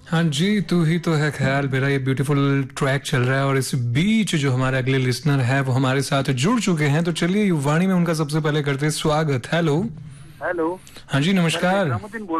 हाँ जी, तू ही तो है ख्याल मेरा, ये ब्यूटीफुल ट्रैक चल रहा है और इस बीच जो हमारे अगले लिसनर है वो हमारे साथ जुड़ चुके हैं, तो चलिए युवाणी में उनका सबसे पहले करते हैं स्वागत। हेलो। हेलो। हाँ जी, सर मैं नमस्कार। इकरामुद्दीन बोल